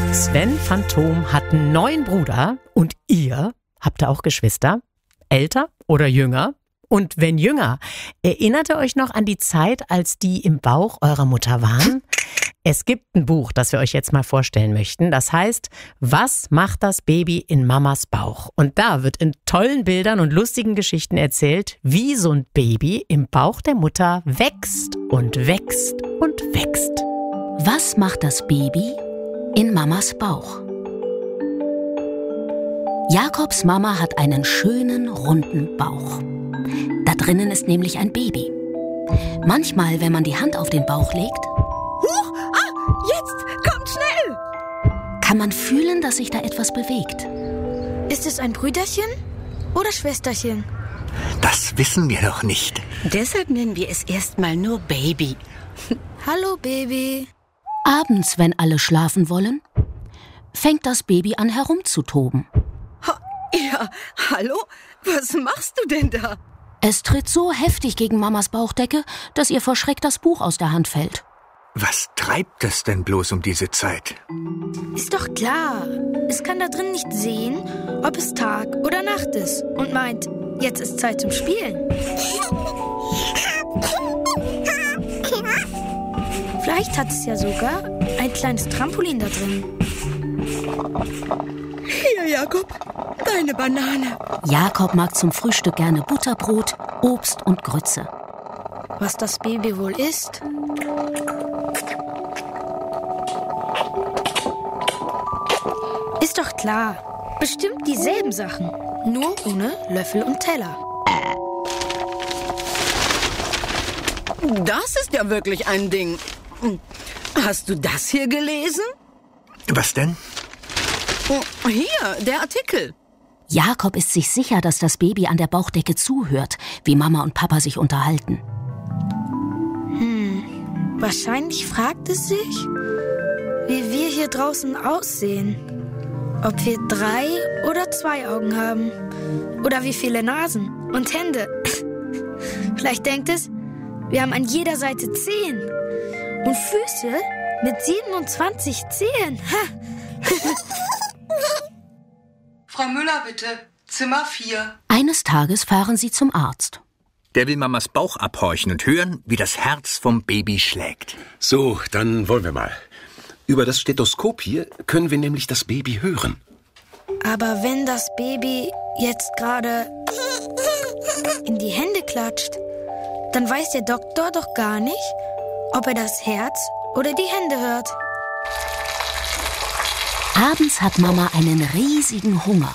Sven Phantom hat einen neuen Bruder und ihr habt auch Geschwister? Älter oder jünger? Und wenn jünger, erinnert ihr euch noch an die Zeit, als die im Bauch eurer Mutter waren? Es gibt ein Buch, das wir euch jetzt mal vorstellen möchten. Das heißt, was macht das Baby in Mamas Bauch? Und da wird in tollen Bildern und lustigen Geschichten erzählt, wie so ein Baby im Bauch der Mutter wächst und wächst und wächst. Was macht das Baby in Mamas Bauch? Jakobs Mama hat einen schönen, runden Bauch. Da drinnen ist nämlich ein Baby. Manchmal, wenn man die Hand auf den Bauch legt, Huch! Ah, jetzt! Kommt schnell! kann man fühlen, dass sich da etwas bewegt. Ist es ein Brüderchen oder Schwesterchen? Das wissen wir noch nicht. Deshalb nennen wir es erstmal nur Baby. Hallo, Baby. Abends, wenn alle schlafen wollen, fängt das Baby an herumzutoben. Ja, hallo? Was machst du denn da? Es tritt so heftig gegen Mamas Bauchdecke, dass ihr vor Schreck das Buch aus der Hand fällt. Was treibt es denn bloß um diese Zeit? Ist doch klar. Es kann da drin nicht sehen, ob es Tag oder Nacht ist und meint, jetzt ist Zeit zum Spielen. Vielleicht hat es ja sogar ein kleines Trampolin da drin. Hier, Jakob, deine Banane. Jakob mag zum Frühstück gerne Butterbrot, Obst und Grütze. Was das Baby wohl isst? Ist doch klar. Bestimmt dieselben Sachen. Nur ohne Löffel und Teller. Das ist ja wirklich ein Ding. Hast du das hier gelesen? Was denn? Hier, der Artikel. Jakob ist sich sicher, dass das Baby an der Bauchdecke zuhört, wie Mama und Papa sich unterhalten. Wahrscheinlich fragt es sich, wie wir hier draußen aussehen. Ob wir 3 oder 2 Augen haben. Oder wie viele Nasen und Hände. Vielleicht denkt es, wir haben an jeder Seite 10. Und Füße mit 27 Zehen. Frau Müller, bitte. Zimmer 4. Eines Tages fahren sie zum Arzt. Der will Mamas Bauch abhorchen und hören, wie das Herz vom Baby schlägt. So, dann wollen wir mal. Über das Stethoskop hier können wir nämlich das Baby hören. Aber wenn das Baby jetzt gerade in die Hände klatscht, dann weiß der Doktor doch gar nicht, ob er das Herz oder die Hände hört. Abends hat Mama einen riesigen Hunger.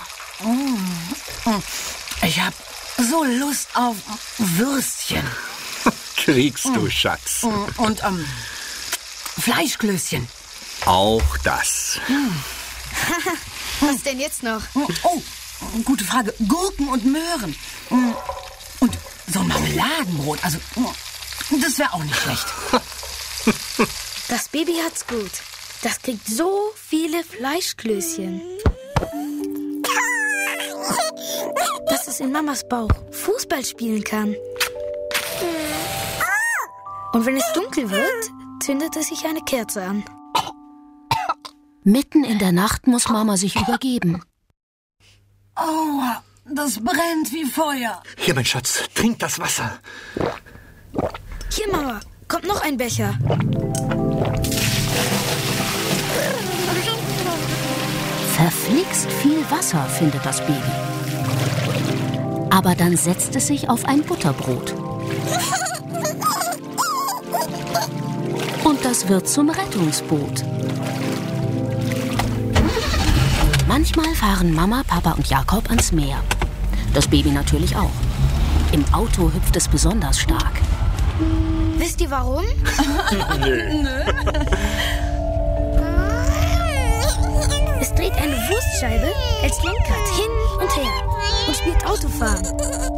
Ich hab so Lust auf Würstchen. Kriegst du, Schatz. Und Fleischklößchen. Auch das. Was denn jetzt noch? Oh, gute Frage. Gurken und Möhren. Und so ein Marmeladenbrot. Also, das wäre auch nicht schlecht. Das Baby hat's gut. Das kriegt so viele Fleischklößchen. Dass es in Mamas Bauch Fußball spielen kann. Und wenn es dunkel wird, zündet es sich eine Kerze an. Mitten in der Nacht muss Mama sich übergeben. Aua, das brennt wie Feuer. Hier, mein Schatz, trink das Wasser. Hier, Mama, kommt noch ein Becher. Verflixt viel Wasser, findet das Baby. Aber dann setzt es sich auf ein Butterbrot. Und das wird zum Rettungsboot. Manchmal fahren Mama, Papa und Jakob ans Meer. Das Baby natürlich auch. Im Auto hüpft es besonders stark. Wisst ihr warum? Es dreht eine Wurstscheibe als Lenkrad hin und her und spielt Autofahren.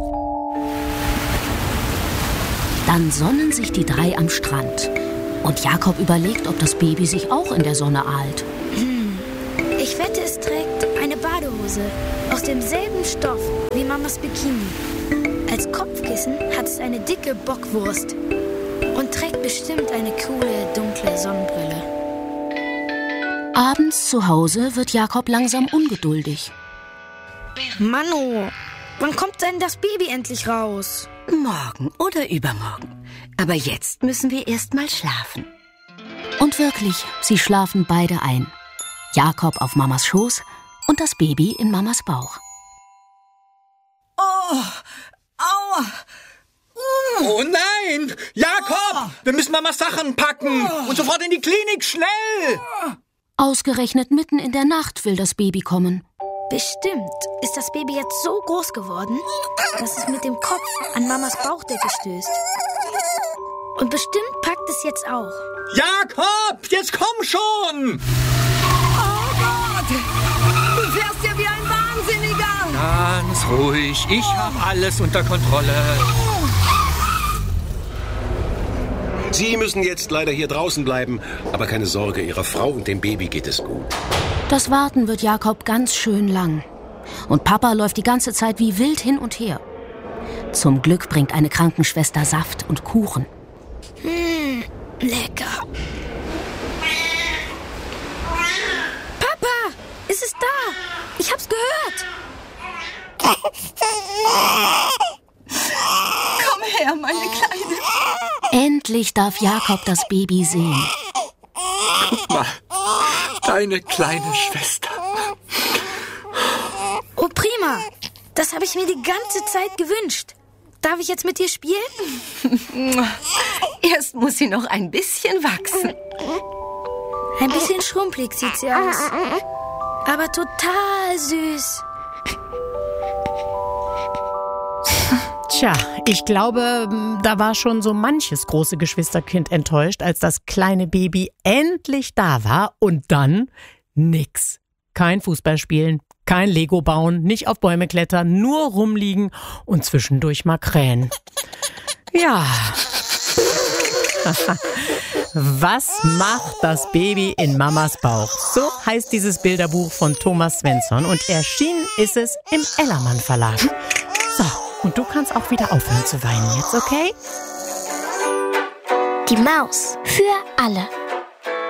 Dann sonnen sich die 3 am Strand. Und Jakob überlegt, ob das Baby sich auch in der Sonne ahlt. Ich wette, es trägt eine Badehose aus demselben Stoff wie Mamas Bikini. Als Kopfkissen hat es eine dicke Bockwurst und trägt bestimmt eine coole, dunkle Sonnenbrille. Abends zu Hause wird Jakob langsam ungeduldig. Manu, wann kommt denn das Baby endlich raus? Morgen oder übermorgen. Aber jetzt müssen wir erst mal schlafen. Und wirklich, sie schlafen beide ein. Jakob auf Mamas Schoß und das Baby in Mamas Bauch. Oh, aua. Oh nein! Jakob! Wir müssen Mamas Sachen packen! Und sofort in die Klinik, schnell! Ausgerechnet mitten in der Nacht will das Baby kommen. Bestimmt ist das Baby jetzt so groß geworden, dass es mit dem Kopf an Mamas Bauchdecke stößt. Und bestimmt packt es jetzt auch. Jakob, jetzt komm schon! Oh Gott! Du fährst ja wie ein Wahnsinniger! Ganz ruhig, ich habe alles unter Kontrolle. Sie müssen jetzt leider hier draußen bleiben. Aber keine Sorge, Ihrer Frau und dem Baby geht es gut. Das Warten wird Jakob ganz schön lang. Und Papa läuft die ganze Zeit wie wild hin und her. Zum Glück bringt eine Krankenschwester Saft und Kuchen. Lecker. Papa, ist es da? Ich hab's gehört. Komm her, meine Kleine. Endlich darf Jakob das Baby sehen. Guck mal, deine kleine Schwester. Oh, prima. Das habe ich mir die ganze Zeit gewünscht. Darf ich jetzt mit dir spielen? Erst muss sie noch ein bisschen wachsen. Ein bisschen schrumpelig sieht sie aus. Aber total süß. Tja, ich glaube, da war schon so manches große Geschwisterkind enttäuscht, als das kleine Baby endlich da war und dann nix. Kein Fußball spielen, kein Lego bauen, nicht auf Bäume klettern, nur rumliegen und zwischendurch mal krähen. Ja. Was macht das Baby in Mamas Bauch? So heißt dieses Bilderbuch von Thomas Svensson und erschienen ist es im Ellermann Verlag. So, und du kannst auch wieder aufhören zu weinen jetzt, okay? Die Maus für alle.